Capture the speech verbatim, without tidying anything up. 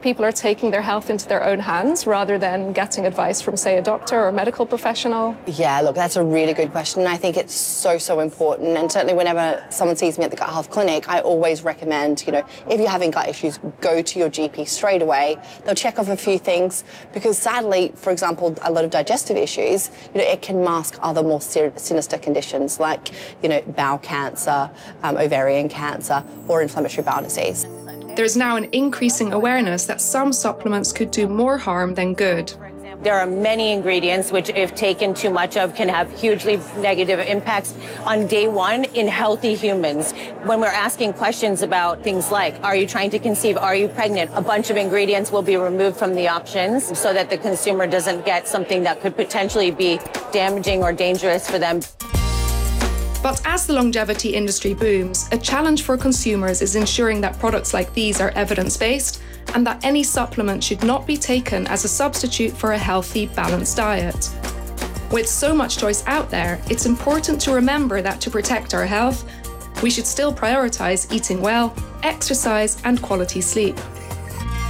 people are taking their health into their own hands rather than getting advice from, say, a doctor or a medical professional? Yeah, look, that's a really good question. I think it's so, so important. And certainly whenever someone sees me at the Gut Health Clinic, I always recommend, you know, if you're having gut issues, go to your G P straight away. They'll check off a few things because sadly, for example, a lot of digestive issues, you know, it can mask other more sinister conditions like, you know, bowel cancer, um, ovarian cancer, or inflammatory bowel disease. There's now an increasing awareness that some supplements could do more harm than good. There are many ingredients which, if taken too much of, can have hugely negative impacts on day one in healthy humans. When we're asking questions about things like, are you trying to conceive, are you pregnant, a bunch of ingredients will be removed from the options so that the consumer doesn't get something that could potentially be damaging or dangerous for them. But as the longevity industry booms, a challenge for consumers is ensuring that products like these are evidence-based and that any supplement should not be taken as a substitute for a healthy, balanced diet. With so much choice out there, it's important to remember that to protect our health, we should still prioritize eating well, exercise, and quality sleep.